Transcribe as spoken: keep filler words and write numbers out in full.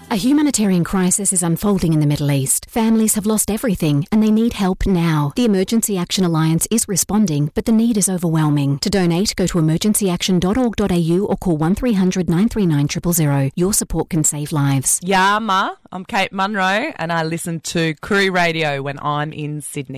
A humanitarian crisis is unfolding in the Middle East. Families have lost everything and they need help now. The Emergency Action Alliance is responding, but the need is overwhelming. To donate, go to emergency action dot org dot a u or call one three hundred nine three nine zero zero zero. Your support can save lives. Yeah, Ma. I'm Kate Munro and I listen to Koori Radio when I'm in Sydney.